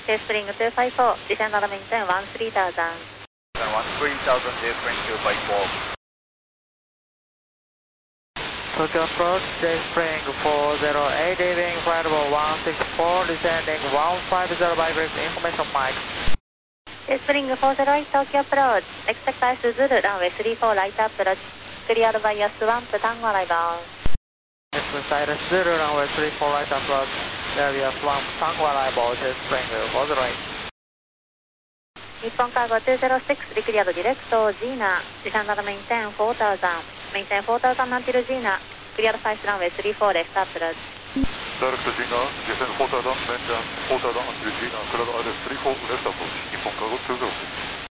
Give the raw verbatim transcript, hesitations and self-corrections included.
Day Spring two five four, descend on the maintain one three thousand. one three thousand, Day Spring two five four. Tokyo approach, Day Spring four zero eight, leaving flight level one six four, descending one five zero by brief information Mike. Day Spring four zero eight, Tokyo approach, expect ice Zulu, runway three four, light approach, cleared by your swamp, Tango arrival. Inside Zulu, runway three four, light approach, there we are swamp, Tango arrival, Day Spring four zero eight. Nippon Cargo two zero six, declared direct to Gina, descend on the maintain four thousand, maintain four thousand until Gina, cleared five runway three four, left approach. Direct to Gina, descend four thousand, maintain four thousand until Gina, cleared I L S three four, left approach, Nippon Cargo two zero six.